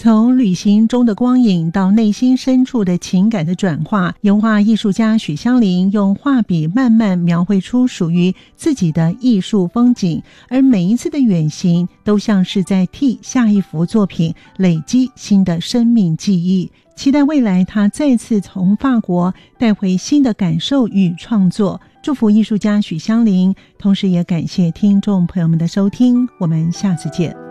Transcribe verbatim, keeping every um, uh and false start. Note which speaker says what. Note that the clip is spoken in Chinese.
Speaker 1: 从旅行中的光影到内心深处的情感的转化，油画艺术家许香菱用画笔慢慢描绘出属于自己的艺术风景，而每一次的远行都像是在替下一幅作品累积新的生命记忆。期待未来他再次从法国带回新的感受与创作。祝福艺术家许香菱，同时也感谢听众朋友们的收听，我们下次见。